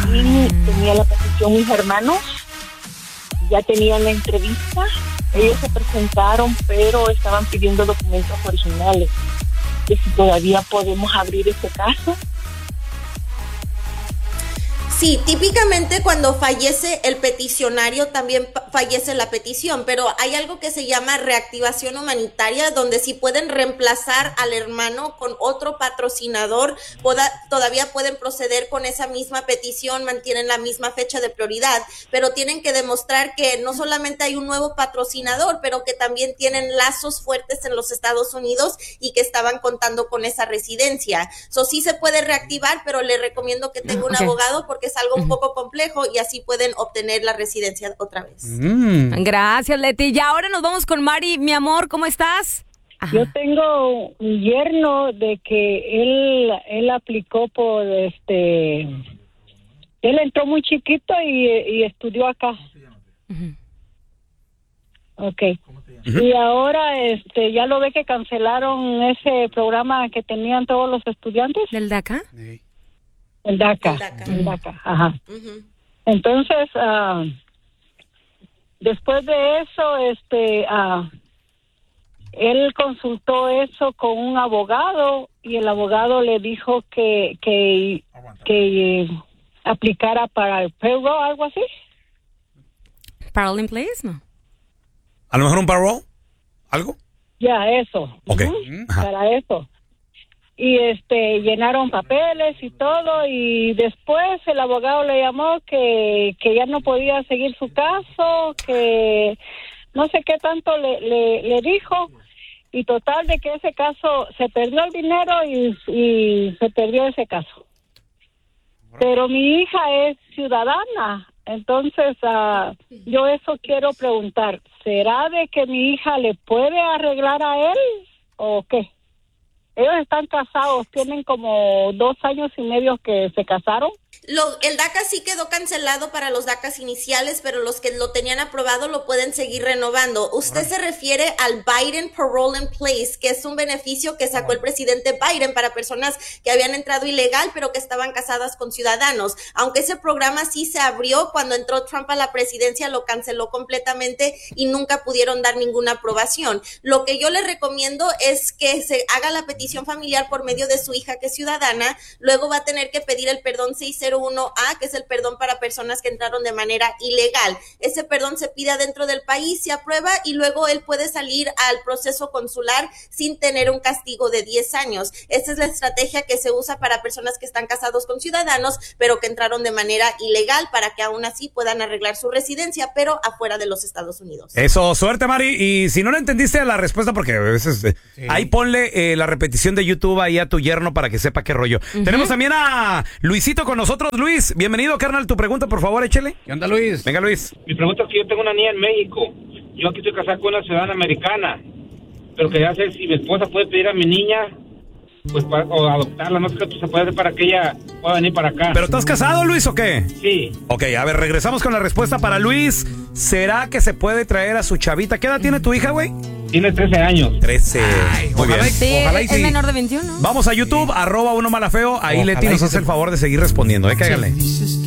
y tenía la petición mis hermanos, ya tenían la entrevista, ellos se presentaron, pero estaban pidiendo documentos originales. Que si todavía podemos abrir este caso. Sí, típicamente cuando fallece el peticionario también fallece la petición, pero hay algo que se llama reactivación humanitaria, donde si pueden reemplazar al hermano con otro patrocinador, todavía pueden proceder con esa misma petición, mantienen la misma fecha de prioridad, pero tienen que demostrar que no solamente hay un nuevo patrocinador, pero que también tienen lazos fuertes en los Estados Unidos y que estaban contando con esa residencia. Sí se puede reactivar, pero le recomiendo que tenga un abogado porque es algo un poco complejo y así pueden obtener la residencia otra vez. Gracias, Leti. Y ahora nos vamos con Mari. Mi amor, ¿cómo estás? Ajá. Yo tengo un yerno de que él aplicó por él entró muy chiquito y estudió acá. Okay. Y ahora ya lo ve que cancelaron ese programa que tenían todos los estudiantes. ¿Del DACA? Sí. El DACA, ajá. Entonces, después de eso, él consultó eso con un abogado y el abogado le dijo que aplicara para el payroll, algo así. ¿Parole in place? No. ¿A lo mejor un parole? ¿Algo? Ya, eso. Okay. Para eso. Y llenaron papeles y todo, y después el abogado le llamó que ya no podía seguir su caso, que no sé qué tanto le dijo, y total de que ese caso se perdió el dinero y se perdió ese caso. Pero mi hija es ciudadana, entonces yo eso quiero preguntar, ¿será de que mi hija le puede arreglar a él o qué? Ellos están casados, tienen como 2 años y medio que se casaron. El DACA sí quedó cancelado para los DACAs iniciales, pero los que lo tenían aprobado lo pueden seguir renovando. Usted se refiere al Biden Parole in Place, que es un beneficio que sacó el presidente Biden para personas que habían entrado ilegal, pero que estaban casadas con ciudadanos. Aunque ese programa sí se abrió, cuando entró Trump a la presidencia lo canceló completamente y nunca pudieron dar ninguna aprobación. Lo que yo le recomiendo es que se haga la petición familiar por medio de su hija que es ciudadana, luego va a tener que pedir el perdón 601A, que es el perdón para personas que entraron de manera ilegal. Ese perdón se pide adentro del país, se aprueba y luego él puede salir al proceso consular sin tener un castigo de 10 años. Esa es la estrategia que se usa para personas que están casados con ciudadanos, pero que entraron de manera ilegal para que aún así puedan arreglar su residencia, pero afuera de los Estados Unidos. Eso, suerte, Mari. Y si no le entendiste la respuesta, porque a veces ahí ponle la repetición de YouTube ahí a tu yerno para que sepa qué rollo. Tenemos también a Luisito con nosotros. Luis, bienvenido, carnal. Tu pregunta, por favor, échale. ¿Qué onda, Luis? Venga, Luis. Mi pregunta es que yo tengo una niña en México. Yo aquí estoy casado con una ciudadana americana. Pero quería saber si mi esposa puede pedir a mi niña, pues, o adoptarla. No sé qué se puede hacer para que ella pueda venir para acá. ¿Pero estás casado, Luis, o qué? Sí. Ok, a ver, regresamos con la respuesta para Luis. ¿Será que se puede traer a su chavita? ¿Qué edad tiene tu hija, güey? Tiene 13 años. 13. Muy bien. Sí, Ojalá y es sí. menor de 21. Vamos a YouTube, @unomalafeo. Ahí Leti nos hace el favor de seguir respondiendo, cáigale. Dices